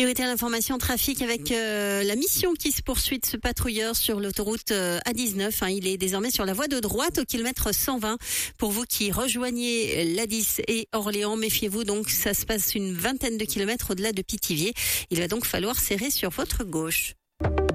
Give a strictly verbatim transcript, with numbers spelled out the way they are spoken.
Priorité à l'information trafic avec euh, la mission qui se poursuit de ce patrouilleur sur l'autoroute euh, A dix-neuf. Hein. Il est désormais sur la voie de droite au kilomètre cent vingt. Pour vous qui rejoignez l'A dix et Orléans, méfiez-vous donc, ça se passe une vingtaine de kilomètres au-delà de Pithiviers. Il va donc falloir serrer sur votre gauche.